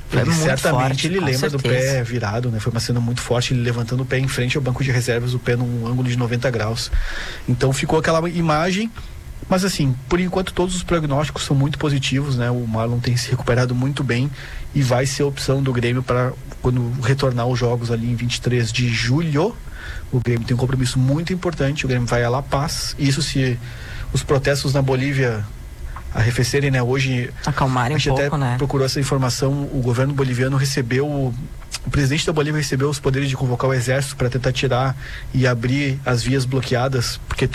Ele certamente forte, ele lembra certeza. do pé virado, né? Foi uma cena muito forte, ele levantando o pé em frente ao banco de reservas, o pé num ângulo de 90 graus. Então ficou aquela imagem, mas assim, por enquanto todos os prognósticos são muito positivos, né? O Marlon tem se recuperado muito bem e vai ser a opção do Grêmio para quando retornar os jogos ali em 23 de julho. O Grêmio tem um compromisso muito importante, o Grêmio vai a La Paz, isso se os protestos na Bolívia arrefecerem, né? Hoje acalmarem a gente um pouco, até né? procurou essa informação. O governo boliviano recebeu, o presidente da Bolívia recebeu os poderes de convocar o exército para tentar tirar e abrir as vias bloqueadas, porque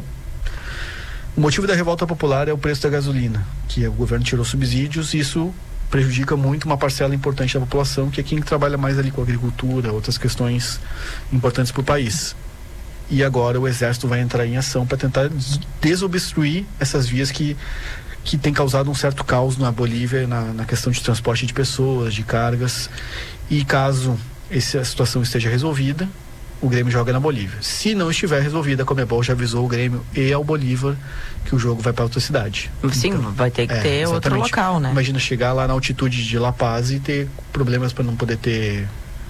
o motivo da revolta popular é o preço da gasolina, que o governo tirou subsídios, e isso prejudica muito uma parcela importante da população, que é quem trabalha mais ali com agricultura, outras questões importantes para o país. E agora o exército vai entrar em ação para tentar desobstruir essas vias que tem causado um certo caos na Bolívia, na questão de transporte de pessoas, de cargas. E caso essa situação esteja resolvida, o Grêmio joga na Bolívia. Se não estiver resolvida, a Conmebol já avisou o Grêmio e ao Bolívar que o jogo vai para outra cidade. Sim, então, vai ter que ter outro local, né? Imagina chegar lá na altitude de La Paz e ter problemas para não poder ter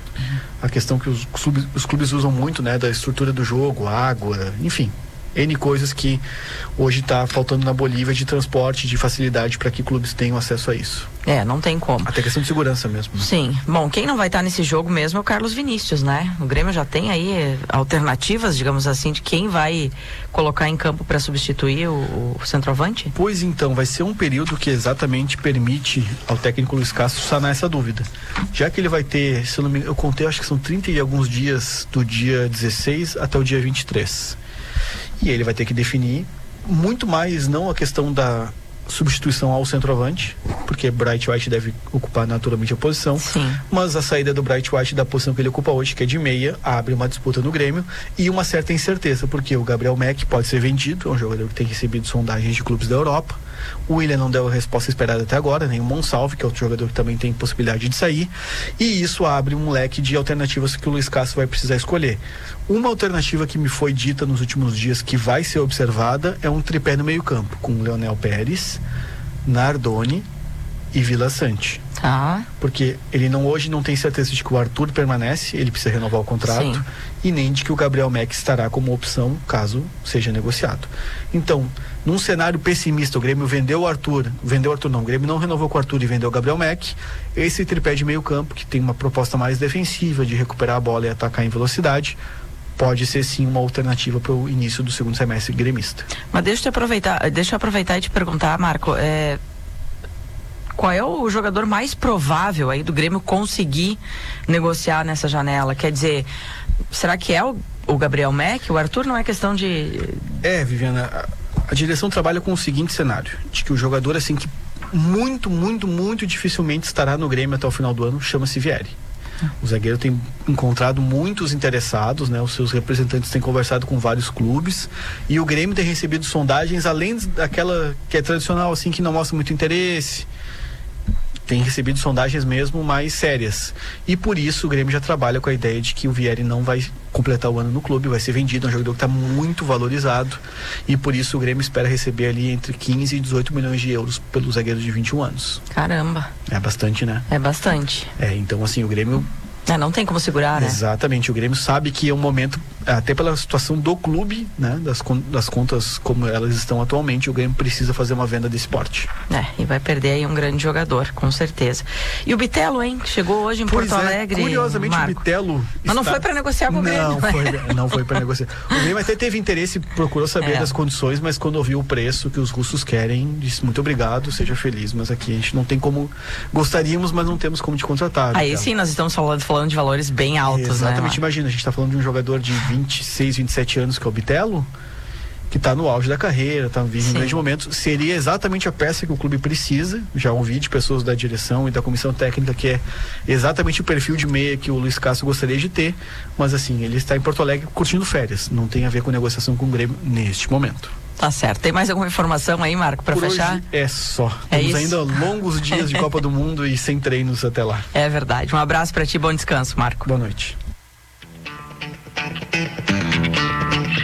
a questão que os clubes usam muito, né? Da estrutura do jogo, água, enfim. N coisas que hoje está faltando na Bolívia de transporte, de facilidade para que clubes tenham acesso a isso. Não tem como. Até questão de segurança mesmo. Né? Sim. Bom, quem não vai estar nesse jogo mesmo é o Carlos Vinícius, né? O Grêmio já tem aí alternativas, digamos assim, de quem vai colocar em campo para substituir o centroavante? Pois então, vai ser um período que exatamente permite ao técnico Luiz Castro sanar essa dúvida. Já que ele vai ter, se eu não me engano, eu contei, acho que são 30 e alguns dias do dia 16 até o dia 23. E ele vai ter que definir muito mais, não a questão da substituição ao centroavante, porque Bright White deve ocupar naturalmente a posição. Sim. Mas a saída do Bright White da posição que ele ocupa hoje, que é de meia, abre uma disputa no Grêmio e uma certa incerteza, porque o Gabriel Mack pode ser vendido, é um jogador que tem recebido sondagens de clubes da Europa. O Willian não deu a resposta esperada até agora, nem o Monsalve, que é outro jogador que também tem possibilidade de sair, e isso abre um leque de alternativas que o Luiz Castro vai precisar escolher. Uma alternativa que me foi dita nos últimos dias que vai ser observada é um tripé no meio campo, com Leonel Pérez, Nardoni e Vila Sante. Porque ele hoje não tem certeza de que o Arthur permanece, ele precisa renovar o contrato. Sim. E nem de que o Gabriel Mack estará como opção caso seja negociado. Então, num cenário pessimista, o Grêmio o Grêmio não renovou com o Arthur e vendeu o Gabriel Mack. Esse tripé de meio campo, que tem uma proposta mais defensiva de recuperar a bola e atacar em velocidade, pode ser sim uma alternativa para o início do segundo semestre gremista. Mas deixa eu aproveitar e te perguntar, Marco, qual é o jogador mais provável aí do Grêmio conseguir negociar nessa janela? Quer dizer, será que é o Gabriel Mack? O Arthur não é questão de... Viviana, a direção trabalha com o seguinte cenário, de que o jogador assim que muito dificilmente estará no Grêmio até o final do ano chama-se Vieri. O zagueiro tem encontrado muitos interessados, né? Os seus representantes têm conversado com vários clubes e o Grêmio tem recebido sondagens, além daquela que é tradicional, assim, que não mostra muito interesse. Tem recebido sondagens mesmo mais sérias. E por isso o Grêmio já trabalha com a ideia de que o Vieri não vai completar o ano no clube, vai ser vendido, é um jogador que está muito valorizado. E por isso o Grêmio espera receber ali entre 15 e 18 milhões de euros pelo zagueiro de 21 anos. Caramba. É bastante, né? É bastante. Então assim, o Grêmio... não tem como segurar, né? Exatamente, o Grêmio sabe que é um momento, até pela situação do clube, né? Das contas como elas estão atualmente, o Grêmio precisa fazer uma venda desse porte. E vai perder aí um grande jogador, com certeza. E o Bitelo, hein? Chegou hoje em Porto Alegre. Curiosamente, Marco. O Bitelo... Mas não foi para negociar com o Grêmio. Não foi para negociar. O Grêmio até teve interesse, procurou saber das condições, mas quando ouviu o preço que os russos querem, disse muito obrigado, seja feliz, mas aqui a gente não tem como... Gostaríamos, mas não temos como te contratar. Aí sim, nós estamos falando de valores bem altos, exatamente, né? Imagina, a gente está falando de um jogador de 26, 27 anos, que é o Bitelo, que está no auge da carreira, está vivendo um grande momento. Seria exatamente a peça que o clube precisa. Já ouvi de pessoas da direção e da comissão técnica que é exatamente o perfil de meia que o Luiz Castro gostaria de ter, mas assim, ele está em Porto Alegre curtindo férias, não tem a ver com negociação com o Grêmio neste momento. Tá certo. Tem mais alguma informação aí, Marco, para fechar? Hoje é só. Temos ainda longos dias de Copa do Mundo e sem treinos até lá. É verdade. Um abraço para ti, bom descanso, Marco. Boa noite.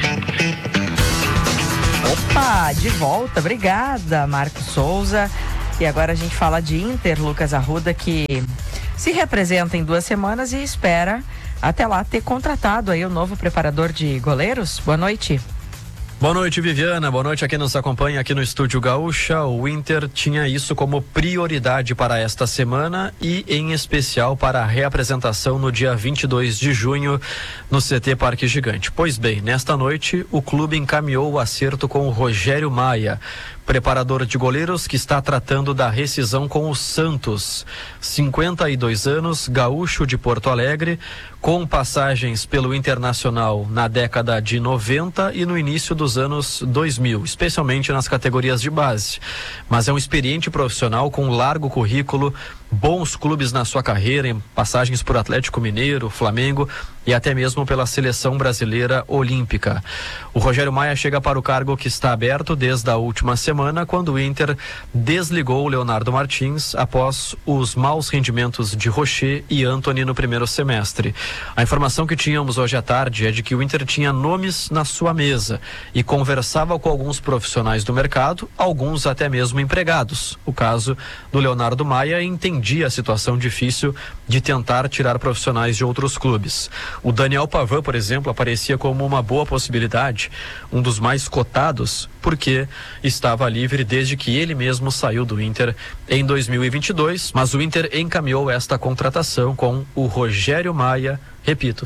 Opa, de volta. Obrigada, Marco Souza. E agora a gente fala de Inter, Lucas Arruda, que se representa em 2 semanas e espera até lá ter contratado aí o novo preparador de goleiros. Boa noite. Boa noite, Viviana. Boa noite a quem nos acompanha aqui no Estúdio Gaúcha. O Inter tinha isso como prioridade para esta semana e, em especial, para a reapresentação no dia 22 de junho no CT Parque Gigante. Pois bem, nesta noite, o clube encaminhou o acerto com o Rogério Maia, preparador de goleiros que está tratando da rescisão com o Santos. 52 anos, gaúcho de Porto Alegre, com passagens pelo Internacional na década de 90 e no início dos anos 2000, especialmente nas categorias de base. Mas é um experiente profissional com um largo currículo, bons clubes na sua carreira, em passagens por Atlético Mineiro, Flamengo e até mesmo pela seleção brasileira olímpica. O Rogério Maia chega para o cargo que está aberto desde a última semana, quando o Inter desligou o Leonardo Martins após os maus rendimentos de Rocher e Antony no primeiro semestre. A informação que tínhamos hoje à tarde é de que o Inter tinha nomes na sua mesa e conversava com alguns profissionais do mercado, alguns até mesmo empregados. O caso do Leonardo Maia entendia a situação difícil de tentar tirar profissionais de outros clubes. O Daniel Pavan, por exemplo, aparecia como uma boa possibilidade, um dos mais cotados, porque estava livre desde que ele mesmo saiu do Inter em 2022, mas o Inter encaminhou esta contratação com o Rogério Maia, repito,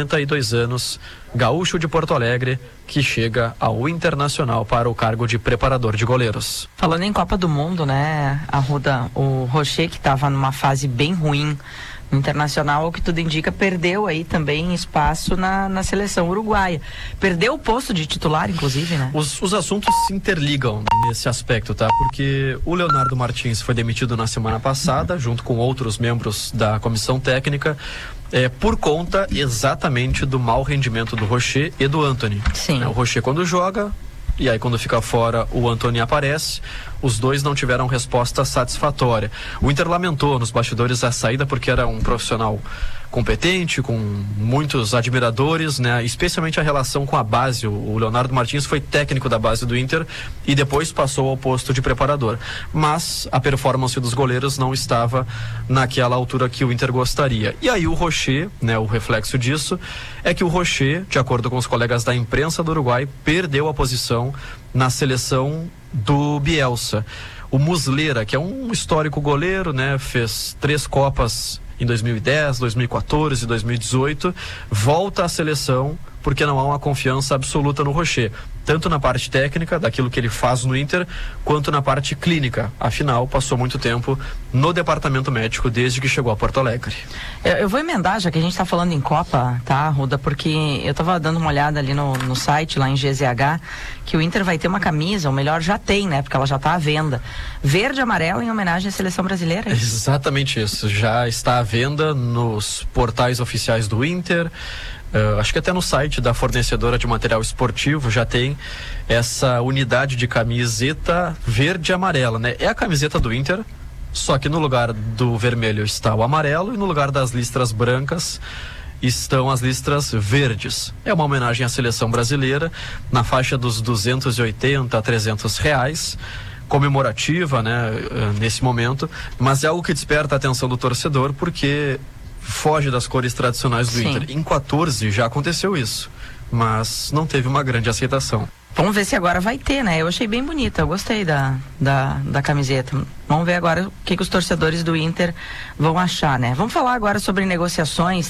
52 anos, gaúcho de Porto Alegre, que chega ao Internacional para o cargo de preparador de goleiros. Falando em Copa do Mundo, né, Arruda, o Rocher, que estava numa fase bem ruim no Internacional, o que tudo indica, perdeu aí também espaço na seleção uruguaia. Perdeu o posto de titular, inclusive, né? Os assuntos se interligam nesse aspecto, tá? Porque o Leonardo Martins foi demitido na semana passada, junto com outros membros da comissão técnica, por conta exatamente do mau rendimento do Rocher e do Antony. Sim. O Rocher quando joga, e aí quando fica fora o Antony aparece. Os dois não tiveram resposta satisfatória. O Inter lamentou nos bastidores a saída porque era um profissional competente, com muitos admiradores, né? Especialmente a relação com a base. O Leonardo Martins foi técnico da base do Inter e depois passou ao posto de preparador. Mas a performance dos goleiros não estava naquela altura que o Inter gostaria. E aí o Rocher, né? O reflexo disso é que o Rocher, de acordo com os colegas da imprensa do Uruguai, perdeu a posição na seleção do Bielsa. O Muslera, que é um histórico goleiro, né? Fez 3 Copas em 2010, 2014 e 2018, volta à seleção porque não há uma confiança absoluta no Rocher, tanto na parte técnica, daquilo que ele faz no Inter, quanto na parte clínica. Afinal, passou muito tempo no departamento médico desde que chegou a Porto Alegre. Eu vou emendar, já que a gente está falando em Copa, tá, Ruda? Porque eu estava dando uma olhada ali no site, lá em GZH, que o Inter vai ter uma camisa, ou melhor, já tem, né? Porque ela já está à venda. Verde e amarelo em homenagem à seleção brasileira. É exatamente isso. Já está à venda nos portais oficiais do Inter. Acho que até no site da fornecedora de material esportivo já tem essa unidade de camiseta verde e amarela, né? É a camiseta do Inter, só que no lugar do vermelho está o amarelo e no lugar das listras brancas estão as listras verdes. É uma homenagem à seleção brasileira na faixa dos 280 a 300 reais, comemorativa, né? Nesse momento, mas é algo que desperta a atenção do torcedor porque foge das cores tradicionais do Inter. Em 14 já aconteceu isso, mas não teve uma grande aceitação. Vamos ver se agora vai ter, né? Eu achei bem bonita, eu gostei da camiseta. Vamos ver agora o que os torcedores do Inter vão achar, né? Vamos falar agora sobre negociações.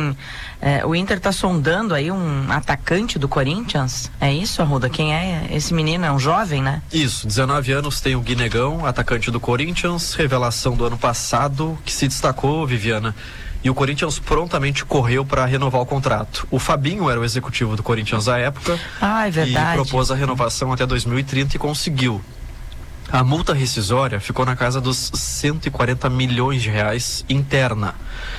O Inter está sondando aí um atacante do Corinthians. É isso, Arruda? Quem é esse menino? É um jovem, né? Isso, 19 anos, tem o Guinegão, atacante do Corinthians, revelação do ano passado, que se destacou, Viviana. E o Corinthians prontamente correu para renovar o contrato. O Fabinho era o executivo do Corinthians à época. É verdade. E propôs a renovação até 2030 e conseguiu. A multa rescisória ficou na casa dos 140 milhões de reais interna.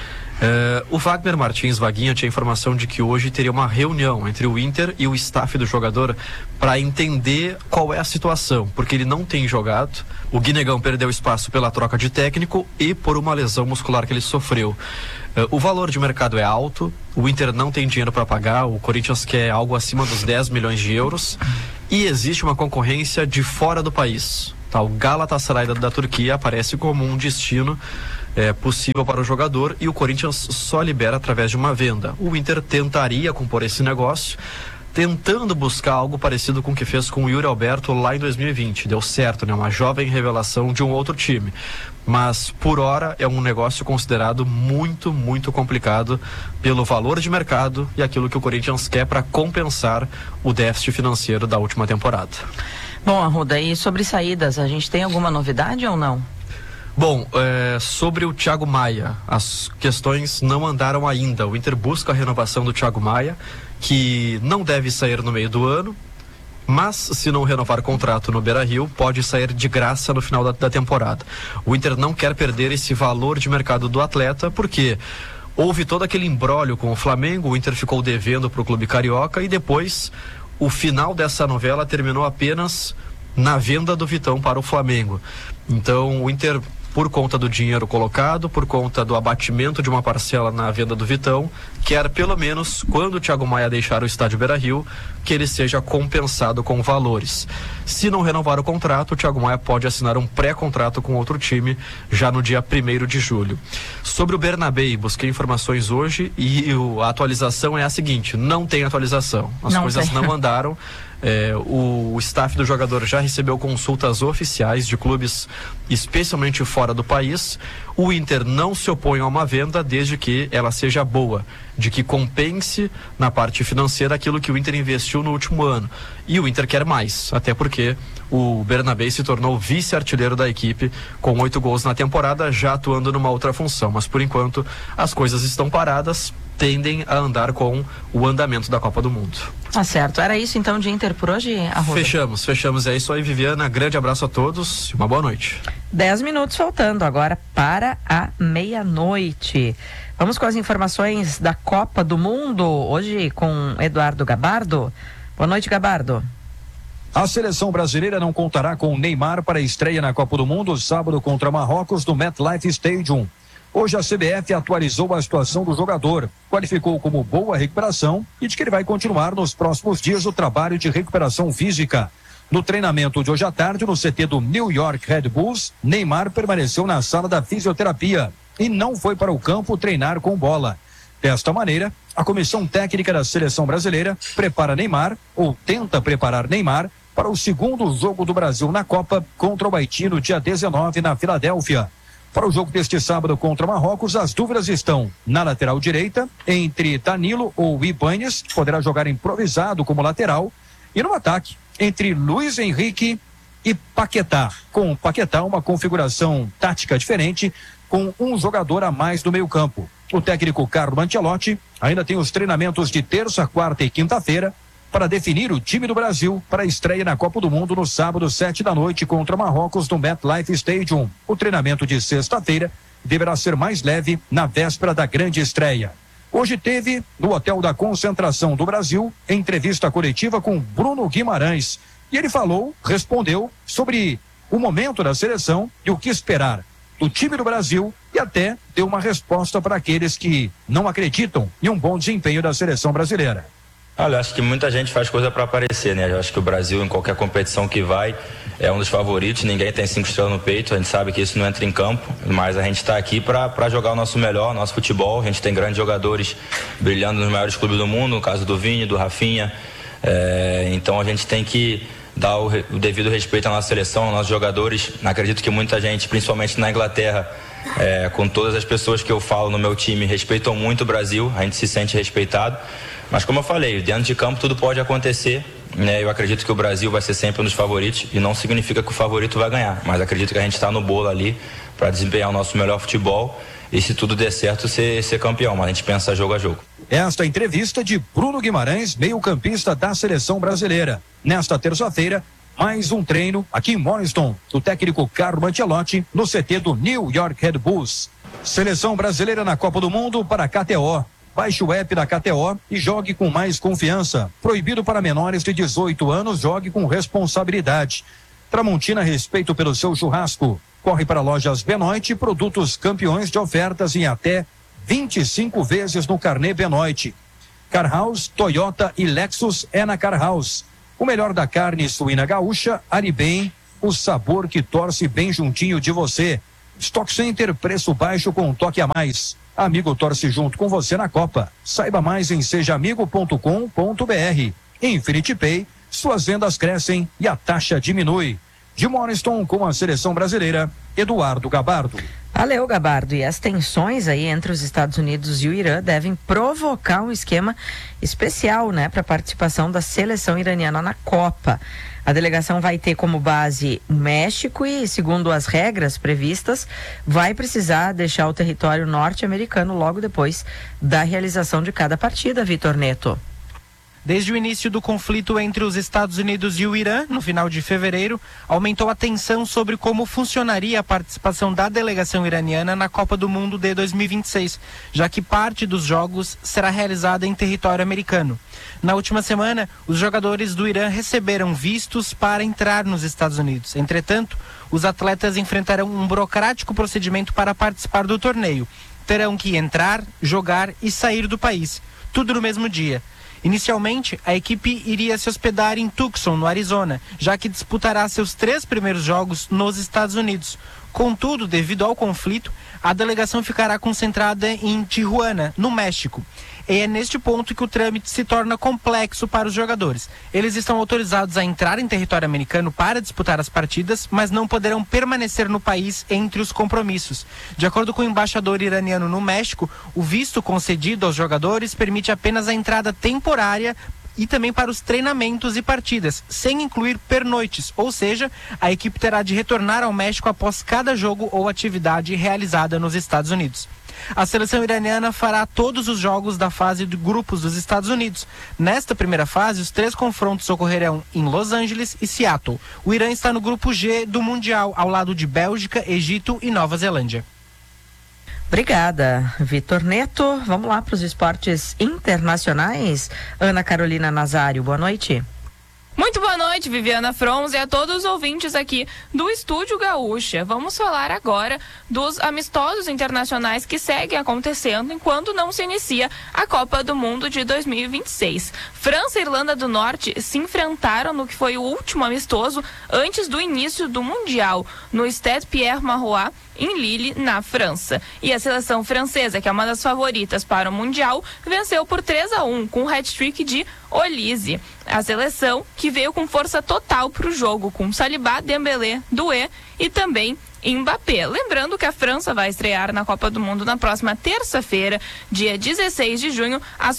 O Wagner Martins, Vaguinha, tinha informação de que hoje teria uma reunião entre o Inter e o staff do jogador para entender qual é a situação, porque ele não tem jogado. O Guinegão perdeu espaço pela troca de técnico e por uma lesão muscular que ele sofreu. O valor de mercado é alto, o Inter não tem dinheiro para pagar, o Corinthians quer algo acima dos 10 milhões de euros e existe uma concorrência de fora do país. Tá? O Galatasaray da Turquia aparece como um destino possível para o jogador e o Corinthians só libera através de uma venda. O Inter tentaria compor esse negócio, tentando buscar algo parecido com o que fez com o Yuri Alberto lá em 2020. Deu certo, né? Uma jovem revelação de um outro time. Mas, por hora, é um negócio considerado muito, muito complicado pelo valor de mercado e aquilo que o Corinthians quer para compensar o déficit financeiro da última temporada. Bom, Arruda, e sobre saídas, a gente tem alguma novidade ou não? Bom, sobre o Thiago Maia, as questões não andaram ainda. O Inter busca a renovação do Thiago Maia, que não deve sair no meio do ano, mas se não renovar o contrato no Beira-Rio, pode sair de graça no final da temporada. O Inter não quer perder esse valor de mercado do atleta, porque houve todo aquele imbróglio com o Flamengo, o Inter ficou devendo para o clube carioca e depois o final dessa novela terminou apenas na venda do Vitão para o Flamengo. Então o Inter, por conta do dinheiro colocado, por conta do abatimento de uma parcela na venda do Vitão, quer pelo menos, quando o Thiago Maia deixar o estádio Beira-Rio, que ele seja compensado com valores. Se não renovar o contrato, o Thiago Maia pode assinar um pré-contrato com outro time já no dia 1º de julho. Sobre o Bernabé, busquei informações hoje e a atualização é a seguinte: não tem atualização. As coisas não andaram. O staff do jogador já recebeu consultas oficiais de clubes, especialmente fora do país. O Inter não se opõe a uma venda desde que ela seja boa, de que compense na parte financeira aquilo que o Inter investiu no último ano. E o Inter quer mais, até porque o Bernabé se tornou vice-artilheiro da equipe com 8 gols na temporada, já atuando numa outra função. Mas por enquanto as coisas estão paradas, tendem a andar com o andamento da Copa do Mundo. Tá certo. Era isso então de Inter por hoje, Arruda? Fechamos. É isso aí, Viviana. Grande abraço a todos e uma boa noite. 10 minutos faltando agora para a meia-noite. Vamos com as informações da Copa do Mundo, hoje com Eduardo Gabardo. Boa noite, Gabardo. A seleção brasileira não contará com o Neymar para a estreia na Copa do Mundo, sábado contra Marrocos, no MetLife Stadium. Hoje a CBF atualizou a situação do jogador, qualificou como boa recuperação e diz que ele vai continuar nos próximos dias o trabalho de recuperação física. No treinamento de hoje à tarde, no CT do New York Red Bulls, Neymar permaneceu na sala da fisioterapia e não foi para o campo treinar com bola. Desta maneira, a comissão técnica da seleção brasileira prepara Neymar, ou tenta preparar Neymar, para o segundo jogo do Brasil na Copa contra o Haiti no dia 19 na Filadélfia. Para o jogo deste sábado contra Marrocos, as dúvidas estão na lateral direita, entre Danilo ou Ibañez, que poderá jogar improvisado como lateral, e no ataque, entre Luiz Henrique e Paquetá. Com Paquetá, uma configuração tática diferente, com um jogador a mais no meio-campo. O técnico Carlo Ancelotti ainda tem os treinamentos de terça, quarta e quinta-feira para definir o time do Brasil para a estreia na Copa do Mundo no sábado, 7h contra Marrocos no MetLife Stadium. O treinamento de sexta-feira deverá ser mais leve na véspera da grande estreia. Hoje teve, no Hotel da Concentração do Brasil, entrevista coletiva com Bruno Guimarães. E ele respondeu sobre o momento da seleção e o que esperar do time do Brasil e até deu uma resposta para aqueles que não acreditam em um bom desempenho da seleção brasileira. Olha, eu acho que muita gente faz coisa para aparecer, né? Eu acho que o Brasil, em qualquer competição que vai, é um dos favoritos. Ninguém tem 5 estrelas no peito. A gente sabe que isso não entra em campo, mas a gente está aqui para jogar o nosso melhor, nosso futebol. A gente tem grandes jogadores brilhando nos maiores clubes do mundo, no caso do Vini, do Rafinha. Então a gente tem que dar o devido respeito à nossa seleção, aos nossos jogadores. Acredito que muita gente, principalmente na Inglaterra, com todas as pessoas que eu falo no meu time, respeitam muito o Brasil. A gente se sente respeitado. Mas como eu falei, dentro de campo tudo pode acontecer, né? Eu acredito que o Brasil vai ser sempre um dos favoritos e não significa que o favorito vai ganhar, mas acredito que a gente está no bolo ali para desempenhar o nosso melhor futebol e, se tudo der certo, ser campeão, mas a gente pensa jogo a jogo. Esta entrevista de Bruno Guimarães, meio-campista da seleção brasileira. Nesta terça-feira, mais um treino aqui em Morriston, do técnico Carlo Ancelotti, no CT do New York Red Bulls. Seleção brasileira na Copa do Mundo para a KTO. Baixe o app da KTO e jogue com mais confiança. Proibido para menores de 18 anos, jogue com responsabilidade. Tramontina, respeito pelo seu churrasco. Corre para lojas Benoit, produtos campeões de ofertas em até 25 vezes no carnê Benoit. Car House, Toyota e Lexus é na Car House. O melhor da carne suína gaúcha, Aribem, o sabor que torce bem juntinho de você. Stock Center, preço baixo com um toque a mais. Amigo torce junto com você na Copa. Saiba mais em sejaamigo.com.br. Infinity Pay, suas vendas crescem e a taxa diminui. De Morriston com a seleção brasileira, Eduardo Gabardo. Valeu, Gabardo. E as tensões aí entre os Estados Unidos e o Irã devem provocar um esquema especial, né, para a participação da seleção iraniana na Copa. A delegação vai ter como base o México e, segundo as regras previstas, vai precisar deixar o território norte-americano logo depois da realização de cada partida, Vitor Neto. Desde o início do conflito entre os Estados Unidos e o Irã, no final de fevereiro, aumentou a tensão sobre como funcionaria a participação da delegação iraniana na Copa do Mundo de 2026, já que parte dos jogos será realizada em território americano. Na última semana, os jogadores do Irã receberam vistos para entrar nos Estados Unidos. Entretanto, os atletas enfrentarão um burocrático procedimento para participar do torneio. Terão que entrar, jogar e sair do país, tudo no mesmo dia. Inicialmente, a equipe iria se hospedar em Tucson, no Arizona, já que disputará seus 3 primeiros jogos nos Estados Unidos. Contudo, devido ao conflito, a delegação ficará concentrada em Tijuana, no México. E é neste ponto que o trâmite se torna complexo para os jogadores. Eles estão autorizados a entrar em território americano para disputar as partidas, mas não poderão permanecer no país entre os compromissos. De acordo com o embaixador iraniano no México, o visto concedido aos jogadores permite apenas a entrada temporária e também para os treinamentos e partidas, sem incluir pernoites, ou seja, a equipe terá de retornar ao México após cada jogo ou atividade realizada nos Estados Unidos. A seleção iraniana fará todos os jogos da fase de grupos dos Estados Unidos. Nesta primeira fase, os 3 confrontos ocorrerão em Los Angeles e Seattle. O Irã está no grupo G do Mundial, ao lado de Bélgica, Egito e Nova Zelândia. Obrigada, Vitor Neto. Vamos lá para os esportes internacionais. Ana Carolina Nazário, boa noite. Muito boa noite, Viviana Frons, e a todos os ouvintes aqui do Estúdio Gaúcha. Vamos falar agora dos amistosos internacionais que seguem acontecendo enquanto não se inicia a Copa do Mundo de 2026. França e Irlanda do Norte se enfrentaram no que foi o último amistoso antes do início do Mundial, no Stade Pierre-Mauroy, em Lille, na França. E a seleção francesa, que é uma das favoritas para o Mundial, venceu por 3-1 com o hat-trick de Olise. A seleção que veio com força total para o jogo, com Saliba, Dembélé, Doué e também Mbappé. Lembrando que a França vai estrear na Copa do Mundo na próxima terça-feira, dia 16 de junho, às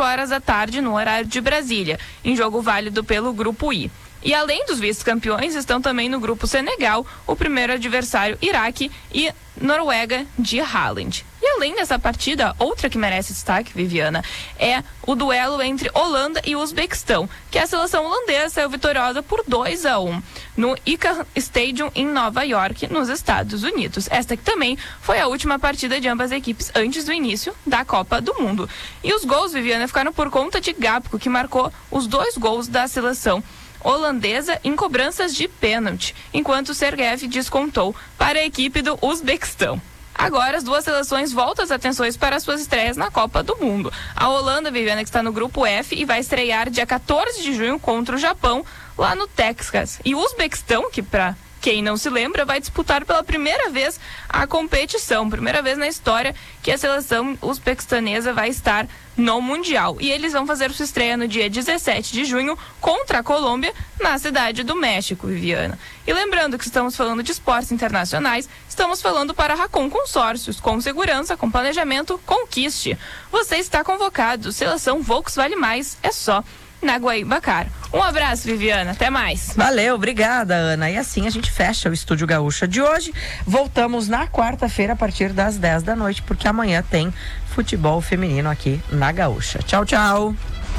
4h, no horário de Brasília, em jogo válido pelo Grupo I. E além dos vice-campeões, estão também no grupo Senegal, o primeiro adversário Iraque e Noruega de Haaland. E além dessa partida, outra que merece destaque, Viviana, é o duelo entre Holanda e Uzbequistão, que a seleção holandesa saiu vitoriosa por 2-1 no Ica Stadium em Nova York, nos Estados Unidos. Esta que também foi a última partida de ambas as equipes antes do início da Copa do Mundo. E os gols, Viviana, ficaram por conta de Gapco, que marcou os 2 gols da seleção holandesa em cobranças de pênalti, enquanto Sergev descontou para a equipe do Uzbequistão. Agora as duas seleções voltam as atenções para as suas estreias na Copa do Mundo. A Holanda, Viviana, que está no grupo F e vai estrear dia 14 de junho contra o Japão, lá no Texas. E o Uzbequistão, que para quem não se lembra, vai disputar pela primeira vez a competição. Primeira vez na história que a seleção uzbequistanesa vai estar no Mundial. E eles vão fazer sua estreia no dia 17 de junho contra a Colômbia, na cidade do México, Viviana. E lembrando que estamos falando de esportes internacionais, estamos falando para a Racon Consórcios, com segurança, com planejamento, conquiste. Você está convocado. Seleção Volks Vale Mais, é só na Guaibacar. Um abraço, Viviana. Até mais. Valeu, obrigada, Ana. E assim a gente fecha o Estúdio Gaúcha de hoje. Voltamos na quarta-feira a partir das 10 da noite, porque amanhã tem futebol feminino aqui na Gaúcha. Tchau, tchau.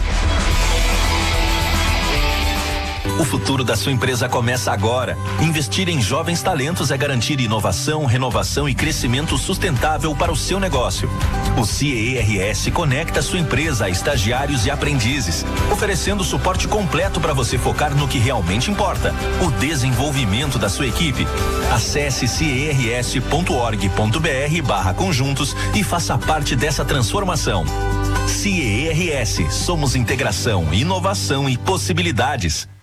O futuro da sua empresa começa agora. Investir em jovens talentos é garantir inovação, renovação e crescimento sustentável para o seu negócio. O CERS conecta sua empresa a estagiários e aprendizes, oferecendo suporte completo para você focar no que realmente importa, o desenvolvimento da sua equipe. Acesse cers.org.br/conjuntos e faça parte dessa transformação. CERS, somos integração, inovação e possibilidades.